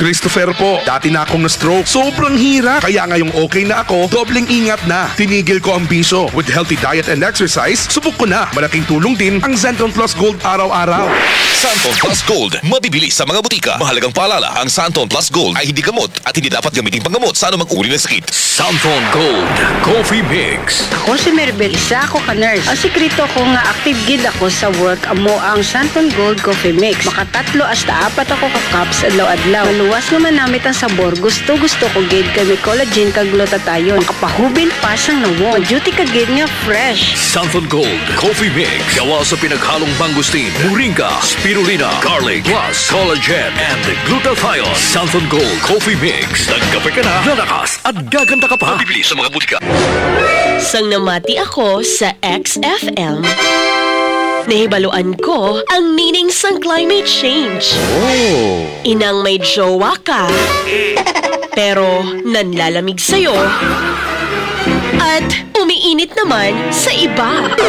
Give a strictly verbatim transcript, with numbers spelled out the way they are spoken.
Christopher po, dati na akong na-stroke. Sobrang hirap. Kaya ngayong okay na ako, dobleng ingat na. Tinigil ko ang bisyo. With healthy diet and exercise, subok ko na. Malaking tulong din ang Santon Plus Gold araw-araw. Santon Plus Gold, mabibili sa mga butika. Mahalagang paalala, ang Santon Plus Gold ay hindi gamot at hindi dapat gamitin panggamot sa anumang uri ng sakit. Santon Gold Coffee Mix. Ako si Maribel, isa ako ka-nurse. Ang sikreto ko nga active gid ako sa work amo ang Santon Gold Coffee Mix. Makatatlo hasta apat ako ka-cups adlaw-adlaw. Maluwas nga manamit ang sabor. Gusto-gusto ko gid kay may collagen kag glutathione. Makapahubil pa siyang nawong. Duty ka gid nga fresh. Santon Gold Coffee Mix. Gawa sa pinaghalong mangustin, moringa, spirulina, garlic, plus collagen and glutathione. Santon Gold Coffee Mix. Nagkape ka na, lalakas at gaganda ka pa. Mabibili sa mga butika. Sang namati ako sa X F M, nahibaluan ko ang meaning sang climate change. Oh. Inang may jowa ka, pero nanlalamig sa'yo, at umiinit naman sa iba.